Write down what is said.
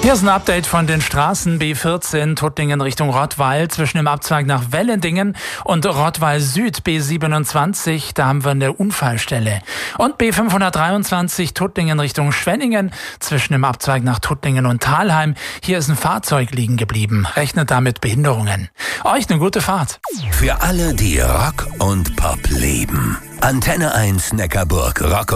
Hier ist ein Update von den Straßen. B14 Tuttlingen Richtung Rottweil zwischen dem Abzweig nach Wellendingen und Rottweil Süd B27. Da haben wir eine Unfallstelle. Und B523 Tuttlingen Richtung Schwenningen zwischen dem Abzweig nach Tuttlingen und Thalheim. Hier ist ein Fahrzeug liegen geblieben. Rechnet damit Behinderungen. Euch eine gute Fahrt. Für alle, die Rock und Pop lieben. Antenne 1 Neckarburg Rock